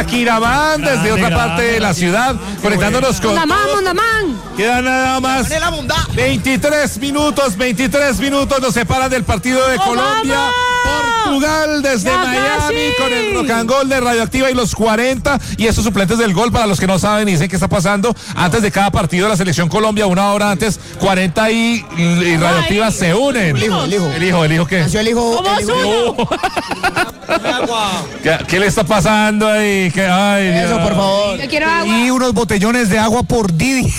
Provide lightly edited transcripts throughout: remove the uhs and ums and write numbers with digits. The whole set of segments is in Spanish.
Shakiraman desde otra parte de la ciudad, conectándonos con... Mondamán. Quedan nada más 23 minutos nos separan del partido de Colombia. Portugal desde Miami con el rock and roll de Radioactiva y los 40 y estos suplentes del gol para los que no saben y dicen qué está pasando antes de cada partido de la selección Colombia, una hora antes 40 y Radioactiva se unen. El hijo ¿qué? Nació el hijo. ¿Qué le está pasando ahí? Ay, Dios. Eso, por favor. Yo quiero agua. Y unos botellones de agua por Didi.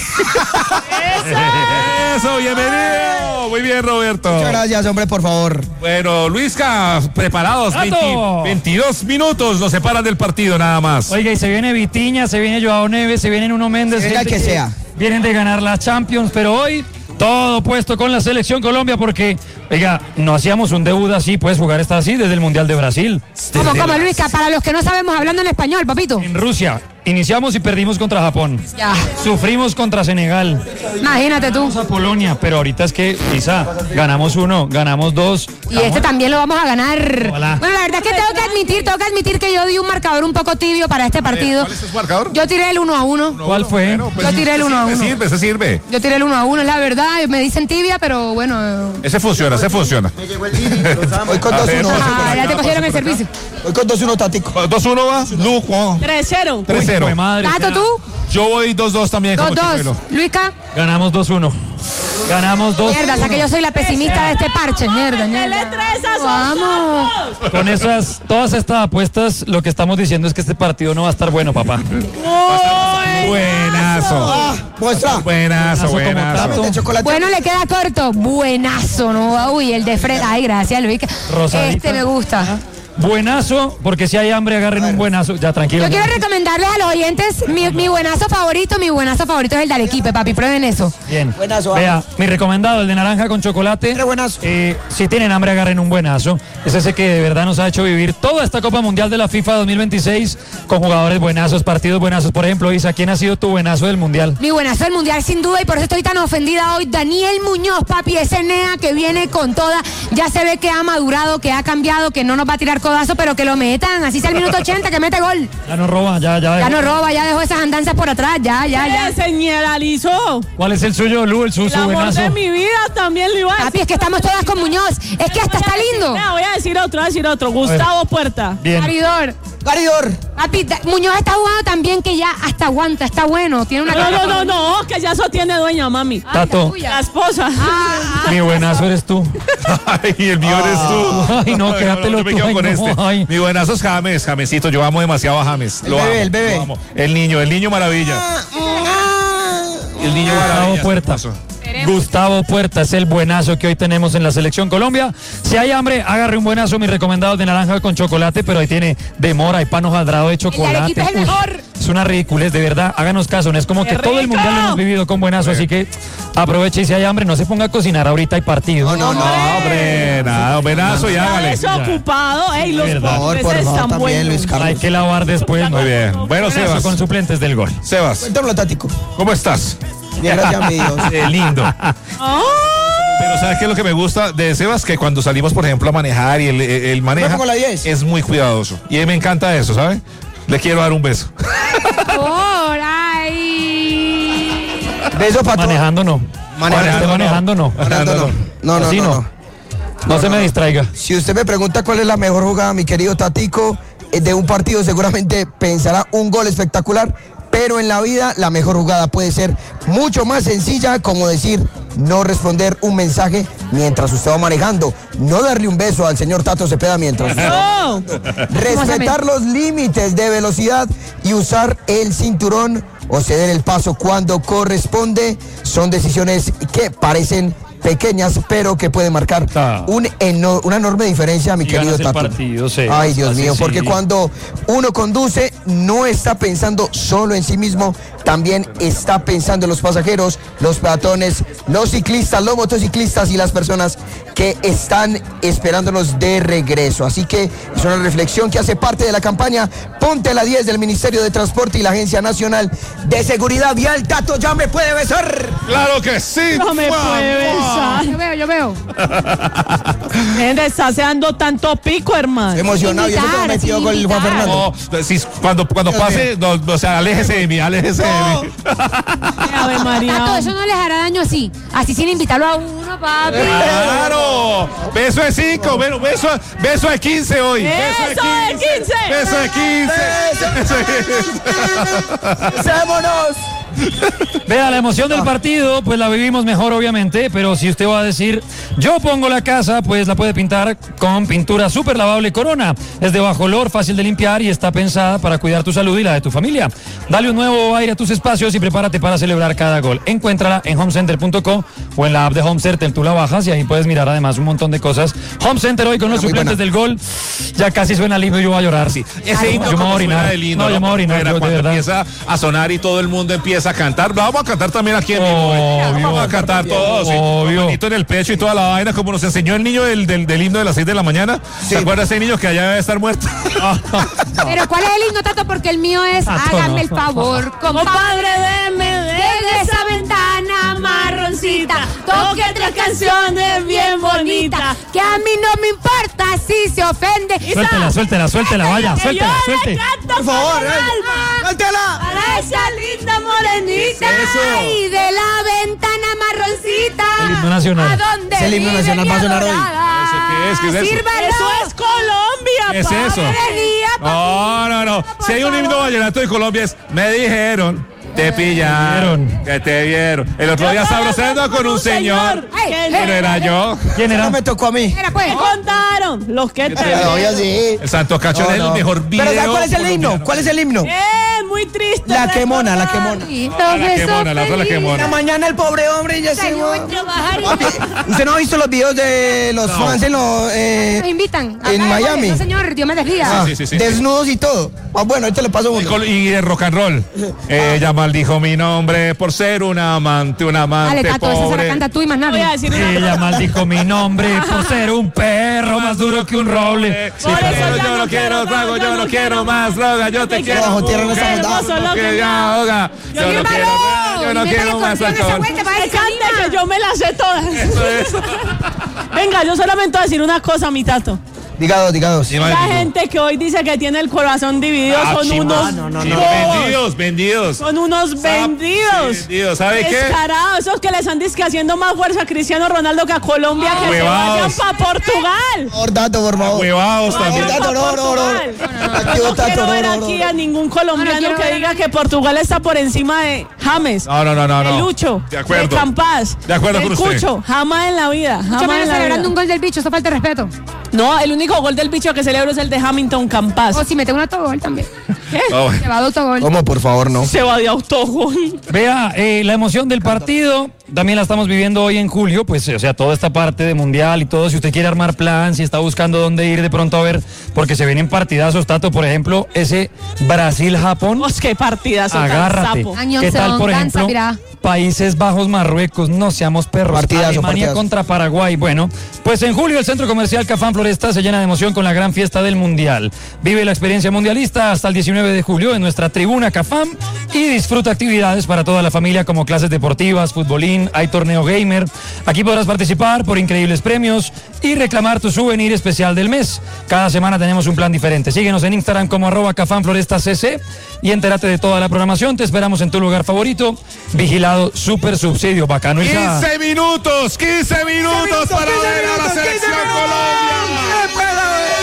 Eso, bienvenido. Muy bien, Roberto. Muchas gracias, hombre, por favor. Bueno, Luisca, preparados. 22 minutos nos separan del partido, nada más. Oiga, y se viene Vitinha, se viene Joao Neves, se viene Nuno Méndez. Venga, que sea. Vienen de ganar la Champions, pero hoy todo puesto con la selección Colombia porque, oiga, no hacíamos un debut así, puedes jugar esta así desde el Mundial de Brasil. ¿Cómo, Luisca? Para los que no sabemos hablando en español, papito. En Rusia. Iniciamos y perdimos contra Japón. Ya. Sufrimos contra Senegal. Imagínate tú. Vamos a Polonia, pero ahorita es que, quizá, ganamos 1, ganamos 2. Y este también lo vamos a ganar. Hola. Bueno, la verdad es que tengo que admitir que yo di un marcador un poco tibio para este partido. ¿Cuál es ese marcador? Yo tiré el 1-1. ¿Cuál fue? Bueno, Yo tiré el 1-1. Se sirve. Yo tiré el 1-1, es la verdad. Me dicen tibia, pero bueno. Ese funciona. Hoy con 2-1. Ya te cogieron el servicio. Hoy con 2-1, Tatico. 2-1 va. Lujo. 3-0. 3-0. Madre. ¿Tato tú? Yo voy 2-2 también. 2-2. Luisca. Ganamos 2-1. Ganamos 2. Mierda, o sea que yo soy la pesimista de este parche. Mierda. Vamos. Con todas estas apuestas, lo que estamos diciendo es que este partido no va a estar bueno, papá. Buenazo. Muestra. Buenazo. Bueno, le queda corto. Buenazo, ¿no? Uy, el de Fred. Ay, gracias, Luisca. Rosadita. Me gusta. Buenazo, porque si hay hambre, agarren un buenazo. Ya, tranquilo. Yo quiero recomendarles a los oyentes mi buenazo favorito es el de Arequipe, papi, prueben eso. Bien. Buenazo. Vea, mi recomendado, el de naranja con chocolate. Buenazo. Si tienen hambre, agarren un buenazo. Es ese que de verdad nos ha hecho vivir toda esta Copa Mundial de la FIFA 2026 con jugadores buenazos, partidos buenazos. Por ejemplo, Isa, ¿quién ha sido tu buenazo del Mundial? Mi buenazo del Mundial, sin duda, y por eso estoy tan ofendida hoy. Daniel Muñoz, papi, ese NEA que viene con toda. Ya se ve que ha madurado, que ha cambiado, que no nos va a tirar codazo, pero que lo metan, así sea el minuto 80, que mete gol. Ya no roba, ya dejó esas andanzas por atrás, ya. Se generalizó. ¿Cuál es el suyo, Lu? El amor buenazo. de mi vida también lo iba a decir. Papi, es que estamos todas con Muñoz. Es que hasta está lindo. Voy a decir otro. Gustavo Puerta. Bien. Garidor. Papi, Muñoz está jugando tan bien que ya hasta aguanta, está bueno. Tiene una No, que ya eso tiene dueña, mami. Tato. La esposa. Mi buenazo eres tú. Ay, el mío eres tú. Ay, no, quédatelo yo me tú. quedo Ay, con no, este. ay. Mi buenazo es Jamesito. Yo amo demasiado a James. El bebé. Lo amo. El niño maravilla. El niño Gustavo maravilla. Puerta. Gustavo Puerta es el buenazo que hoy tenemos en la selección Colombia. Si hay hambre, agarre un buenazo. Mis recomendados de naranja con chocolate, pero ahí tiene de mora y pan hojaldrado de chocolate. El Arequipe es el mejor. Es una ridiculez, de verdad. Háganos caso. No es como que todo el mundial lo hemos vivido con buenazo, así que aproveche y si hay hambre, no se ponga a cocinar. Ahorita hay partido. No, hombre, nada, buenazo y hágale. Desocupado, los Por favor, están también, buenos. Luis Carlos. Hay que lavar después. Muy bien. Bueno, Buenazo Sebas. con suplentes del gol. Sebas, Cuéntamelo, Tatico. ¿cómo estás? Bien, gracias a mi Dios. Lindo. Pero ¿sabes qué es lo que me gusta de Sebas? Que cuando salimos, por ejemplo, a manejar y él maneja, Me pongo la 10. es muy cuidadoso. Y a mí me encanta eso, ¿sabes? Le quiero dar un beso. Por ahí. Beso para todos. Manejando no. Manejando no. Así no. No se me distraiga. Si usted me pregunta cuál es la mejor jugada, mi querido Tatico, de un partido, seguramente pensará un gol espectacular, pero en la vida la mejor jugada puede ser mucho más sencilla, como decir, no responder un mensaje mientras usted va manejando, no darle un beso al señor Tato Cepeda mientras respetar los límites de velocidad y usar el cinturón o ceder el paso cuando corresponde. Son decisiones que parecen pequeñas, pero que pueden marcar una enorme diferencia, mi querido Tato. Partido, sí. Ay, Dios mío, porque sí. cuando uno conduce, no está pensando solo en sí mismo, también está pensando en los pasajeros, los peatones, los ciclistas, los motociclistas y las personas que están esperándonos de regreso. Así que es una reflexión que hace parte de la campaña Ponte la 10 del Ministerio de Transporte y la Agencia Nacional de Seguridad Vial. Tato, ¿ya me puede besar? ¡Claro que sí! No me puede besar. Yo veo. Gente, está haciendo tanto pico, hermano. Emocionado, yo siempre me metido con el Juan Fernando. No, si, cuando pase, no, o sea, aléjese de mí. Ave María. Tato, eso no les hará daño así sin invitarlo a uno, papi. ¡Claro! Beso de 5, bueno, beso de 15 hoy. ¡Eso de 15! ¡Beso de 15! ¡Beso de 15! ¡Vámonos! Vea, la emoción del partido, pues la vivimos mejor, obviamente, pero si usted va a decir, yo pongo la casa, pues la puede pintar con pintura súper lavable Corona. Es de bajo olor, fácil de limpiar y está pensada para cuidar tu salud y la de tu familia. Dale un nuevo aire a tus espacios y prepárate para celebrar cada gol. Encuéntrala en homecenter.co o en la app de Home Center. Tú la bajas y ahí puedes mirar además un montón de cosas. Home Center hoy con los suplentes del gol. Ya casi suena el himno y yo voy a llorar. Sí. Ese himno yo me voy a orinar. No, yo me voy a orinar. Cuando empieza a sonar y todo el mundo empieza a cantar. Vamos a cantar también aquí en vivo. Vamos a cantar todos. Obvio. Bonito en el pecho y toda la vaina, como nos enseñó el niño del himno de las 6 de la mañana. ¿Se acuerda ese niño que allá debe estar muerto? Pero ¿cuál es el himno, Tato? Porque el mío es hágame el favor, compadre, desde esa ventana marroncita, toque 3 canciones bien bonitas, que a mí no me importa si se ofende. Suéltela, vaya, suelte. Por favor, suéltela. Para esa linda morenita, ay, de la ventana marroncita. El himno nacional. ¿A dónde Es el himno vive nacional, mi va a sonar hoy. adorada? ¿Qué es eso? Sírvalo. Eso es Colombia, ¿Qué es pa. eso? No. Si hay un himno vallenato de Colombia es me dijeron, te pillaron, que te vieron. El otro día sabrosando con un señor. Ay, Que no era yo. ¿Quién era? No me tocó a mí. Mira, pues. ¿Qué contaron? Los que te Oye, sí. El Santo Cacho es el mejor video. Pero ¿sabes cuál es el himno? colombiano. ¿Cuál es el himno? muy triste. La quemona. La quemona, la otra la quemona. La mañana el pobre hombre ya se va. ¿Usted no ha visto los videos de los fans en los... Nos invitan. en Miami? No, señor, Dios me desdiga. Sí. Desnudos y todo. Ah, bueno, ahí te le paso uno. Y de rock and roll. Ella maldijo mi nombre por ser un amante Dale, Tato, esa se la pobre. canta tú y más Voy a nadie. decir una Ella maldijo mi nombre por ser un perro más duro que un roble. Sí, pero yo no quiero trago, yo no quiero más droga, yo te quiero. Bajo tierra no estamos Hermoso, dados. lo que Que ya ahoga. Yo no quiero, yo no quiero más alcohol. me cante que yo me las sé todas. Eso es. Venga, yo solamente voy a decir una cosa, mi Tato. Diga dos. La gente que hoy dice que tiene el corazón dividido son unos Vendidos. Son unos vendidos. Vendidos, ¿sabe qué? Descarados, esos que les han disque haciendo más fuerza a Cristiano Ronaldo que a Colombia, que se vayan huevados. para Portugal. Por dato, por favor. Huevados también. Vayan Tato, pa' no. Portugal. Aquí No Tato, quiero ver no. aquí a ningún colombiano quiero que ver. diga que Portugal está por encima de James. No. De Lucho, De acuerdo. de Campas, De acuerdo del con usted. Cucho, jamás en la vida, Mucho jamás menos en la celebrando un vida. gol del bicho, eso falta de respeto. No, el único gol del bicho que celebro es el de Hamilton Campas. O si mete un autogol también. Oh, Se va de autogol. ¿Cómo, por favor, no? Se va de autogol. Vea, la emoción del partido también la estamos viviendo hoy en julio, pues, o sea, toda esta parte de mundial y todo, si usted quiere armar plan, si está buscando dónde ir de pronto a ver, porque se vienen partidazos, Tato, por ejemplo, ese Brasil-Japón, Pues qué partidazo tan agárrate. sapo. Año ¿Qué tal, por son, ejemplo, cansa, mira. Países Bajos, Marruecos, no seamos perros, Partidazo. Alemania contra Paraguay? Bueno, pues en julio el Centro Comercial Cafán Floresta se llena de emoción con la gran fiesta del Mundial. Vive la experiencia mundialista hasta el 19 de julio en nuestra tribuna Cafán y disfruta actividades para toda la familia como clases deportivas, futbolín, hay torneo gamer. Aquí podrás participar por increíbles premios y reclamar tu souvenir especial del mes. Cada semana tenemos un plan diferente. Síguenos en Instagram como @CafánFlorestasCC y entérate de toda la programación. Te esperamos en tu lugar favorito. Vigilado Super Subsidio. Bacano. 15 minutos para ver a la selección Colombia.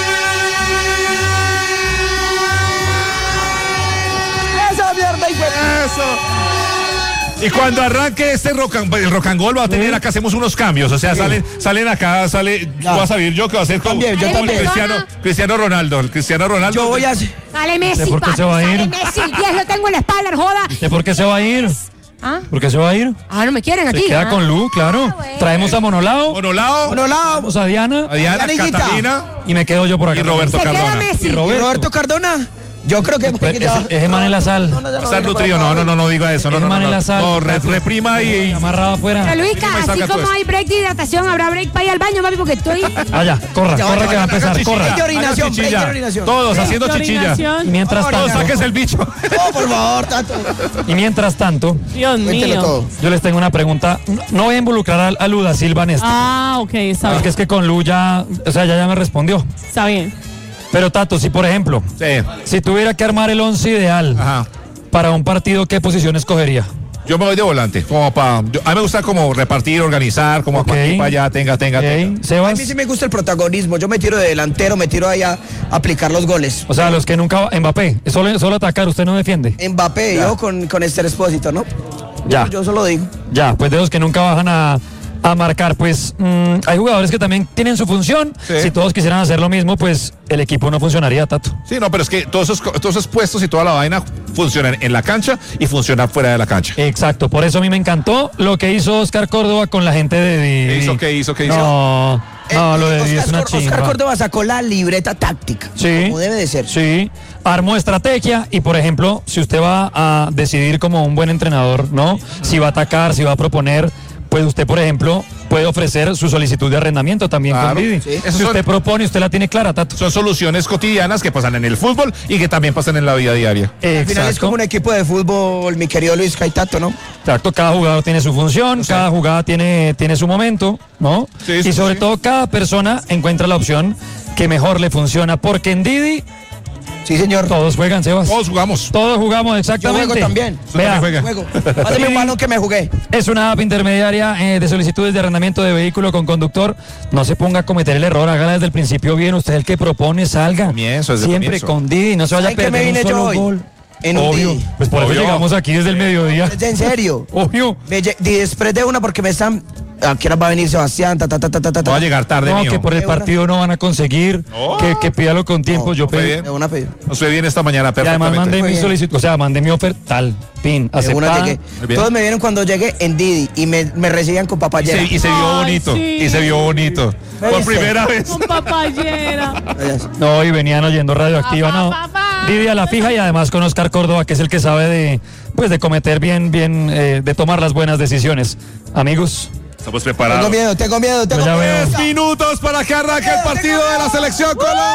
Eso. Y cuando arranque este el rock and roll va a tener, acá hacemos unos cambios, o sea, salen acá, voy a salir yo que va a ser como, También, yo como el también. Cristiano Ronaldo. Yo voy a... Sale Messi, ¿Por qué papi, se va a ir? sale Messi. 10 lo tengo en la espalda, joda. ¿De por qué se va a ir? ¿Ah? ¿Por qué se va a ir? No me quieren Se aquí. queda con Lu, claro. bueno. Traemos a Monolao, Monolao, traemos a Diana Diana, Dianita. Catalina y me quedo yo por acá. y Roberto Se queda Cardona. Messi. Y Roberto. Roberto Cardona. Yo creo que Ese man en la sal. Está nutrido, no diga eso. No, reprima y amarrado afuera. Pero Luisca, así como hay break de hidratación, habrá break para ir al baño, papi, porque estoy... Allá, corra que va a empezar, corra. orinación. Todos haciendo chichilla. Y mientras Todos tanto, saques el bicho. Oh, por favor, Tato. y mientras tanto, Dios Cuéntelo mío. todo. yo les tengo una pregunta. No voy a involucrar a Luda Silva en esto. Ok, está Porque bien. es que con Lu ya, o sea, ya me respondió. Está bien. Pero Tato, si por ejemplo, Sí. si tuviera que armar el 11 ideal Ajá. para un partido, ¿qué posición escogería? Yo me voy de volante, a mí me gusta como repartir, organizar, como Ok. para aquí, para allá, tenga. Ok, A mí Sebas. sí me gusta el protagonismo. Yo me tiro de delantero, me tiro ahí a aplicar los goles. O sea, los que nunca... Mbappé, solo atacar, usted no defiende. Mbappé, Ya. yo con Esther Expósito, ¿no? Ya. Yo solo digo. Ya, pues de los que nunca bajan a marcar, pues hay jugadores que también tienen su función. Sí. Si todos quisieran hacer lo mismo, pues el equipo no funcionaría, Tato. Sí, no, pero es que todos esos puestos y toda la vaina funcionan en la cancha y funcionan fuera de la cancha. Exacto, por eso a mí me encantó lo que hizo Oscar Córdoba con la gente de... ¿Qué hizo? No, lo de Didi es una Oscar chimba. Córdoba sacó la libreta táctica. Sí. Como debe de ser. Sí, armó estrategia y, por ejemplo, si usted va a decidir como un buen entrenador, ¿no? Si va a atacar, si va a proponer, pues usted, por ejemplo, puede ofrecer su solicitud de arrendamiento también Claro, con Didi. sí. Si Esos usted son- propone, usted la tiene clara, Tato. Son soluciones cotidianas que pasan en el fútbol y que también pasan en la vida diaria. Al final es como un equipo de fútbol, mi querido Luis Caitato, ¿no? Exacto, cada jugador tiene su función, cada jugada tiene su momento, ¿no? Sí, sí, y sobre sí. todo cada persona encuentra la opción que mejor le funciona, porque en Didi Sí, señor. todos juegan, Sebas. Todos jugamos. Todos jugamos, Yo exactamente. juego también. Vea, Juega. Juego. Pásame un balón que me jugué. es una app intermediaria de solicitudes de arrendamiento de vehículo con conductor. No se ponga a cometer el error, hágala desde el principio bien. Usted es el que propone, salga. Comienzo, desde el Siempre comienzo. con Didi, no se vaya a ¿Saben qué perder me vine un yo solo hoy? gol. En un Obvio, Didi. pues por eso Obvio. llegamos aquí desde el mediodía. Es en serio. Obvio. Después de una porque me están... ¿A qué hora va a venir Sebastián? Va a llegar tarde, No, mío. que por el De una. partido no van a conseguir, No. que pídalo con tiempo. Yo fue pedí. bien. De una pedida. Nos fue bien esta mañana, Y además perfectamente. mandé Muy mi bien. solicitud, o sea, mandé mi oferta, tal, pin, De una aceptada. llegué. Muy bien. Todos me vieron cuando llegué en Didi y me recibían con papayera. Y se vio Ay, bonito. sí. Y se vio bonito. ¿Me Por viste? primera vez. Con papayera. No, y venían oyendo radioactiva, no. Didi a la fija y además con Oscar Córdoba, que es el que sabe de cometer bien, de tomar las buenas decisiones. Amigos, Estamos preparados. Tengo miedo. Yo ya veo. 10 minutos para que arranque el partido de la selección Colombia.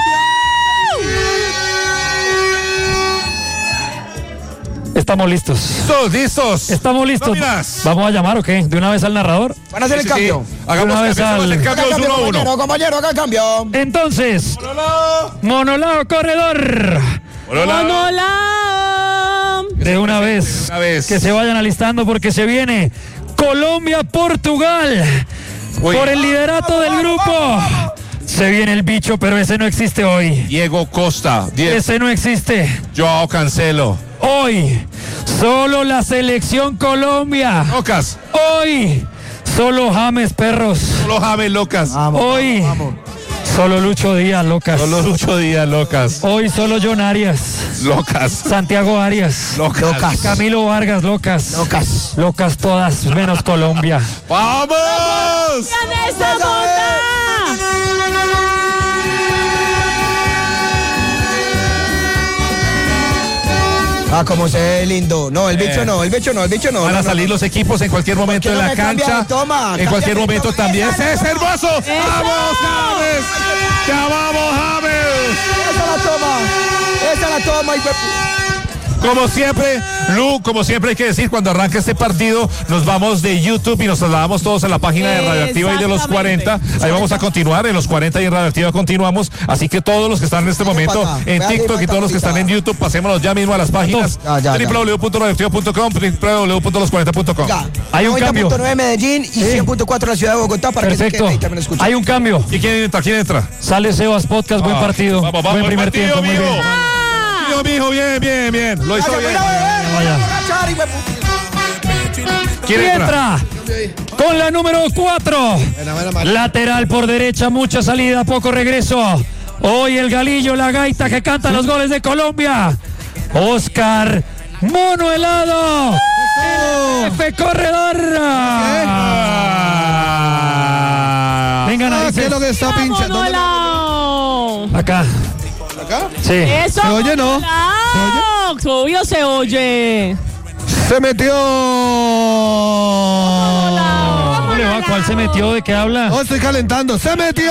estamos listos. Listos. Estamos listos. Nóminas. ¿Vamos a llamar o qué? ¿De una vez al narrador? ¿Van a hacer el cambio? Hagamos Una vez empecemos al- el cambio Haga 1-1. compañero, haga el cambio. Entonces, Monolao corredor. Hola. De una vez. una vez. Que se vayan alistando porque se viene Colombia-Portugal. Uy. Por el liderato del grupo. Se viene el bicho, pero ese no existe hoy. Diego Costa. Ese no existe. Joao Cancelo. Hoy, solo la selección Colombia. Locas. Hoy, solo James Perros. Solo James Locas. Hoy, solo Lucho Díaz, locas. Solo 8 días, locas. Hoy, solo John Arias. Locas. Santiago Arias. Locas. Camilo Vargas, locas. Locas. Locas todas, menos Colombia. ¡Vamos! ¡Gana esa monta! Ah, como se ve lindo. No, el bicho no. Van a salir los equipos en cualquier momento ¿Por de qué la no me cambia? cancha. Toma, En cualquier cámbiame, momento toma. también. ¡Es hermoso! ¡Vamos, James! ¡Ya vamos, James! Esa la toma. Como siempre, Lu, como siempre hay que decir, cuando arranca este partido, nos vamos de YouTube y nos trasladamos todos a la página de Radioactiva y de los 40. Ahí vamos a continuar, en los 40 y en Radioactiva continuamos. Así que todos los que están en este momento pata. en Vea, TikTok y pata, todos los que están en pita. YouTube, pasémonos ya mismo a las páginas Ya. www.radioactiva.com, www.los40.com. Hay un cambio. 90.9 Medellín y 100.4 la ciudad de Bogotá para que se Perfecto. queden ahí también escuchen. Hay un cambio. ¿Y quién entra? ¿Quién entra? Sale Sebas Podcast, buen partido. Vamos, buen primer partido, tiempo, muy mijo. bien. Mijo, bien. Lo hizo bien. Vaya. ¿Quién Y entra? entra con la número 4. Lateral por derecha, mucha salida, poco regreso. Hoy el galillo, la gaita que canta los goles de Colombia. Oscar Mono Helado. F corredor. Vengan a ¿Qué es lo que está pinchando? ¡Vámonos! acá. Sí. Eso. ¿Se oye, no? Obvio se oye. Se metió. ¿Cómo le va? ¿Cuál se metió? ¿De qué habla? Oh, estoy calentando. ¡Se metió!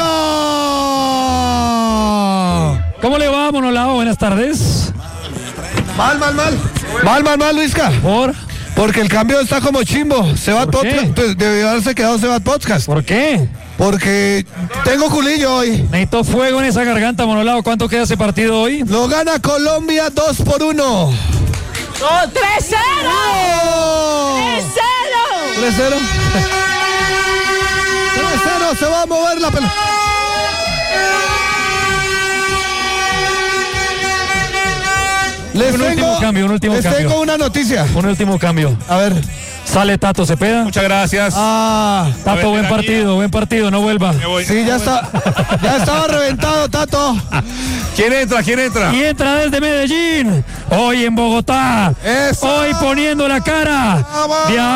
¿Cómo le va, Monolao? Buenas tardes. Mal, Luisca. ¿Por? Porque el cambio está como chimbo. Se va ¿Por qué? Pues, debió haberse quedado Se va Podcast. ¿Por qué? Porque tengo culillo hoy. Necesito fuego en esa garganta, Monolao. ¿Cuánto queda ese partido hoy? Lo gana Colombia 2-1. ¡3-0! 3-0. 3-0. Se va a mover la pelota. Les tengo una noticia. Un último cambio. A ver. Sale Tato Cepeda. Muchas gracias. Tato, buen partido, no vuelva. Sí, ya estaba reventado, Tato. ¿Quién entra? Y entra desde Medellín, hoy en Bogotá, Eso. hoy poniendo la cara.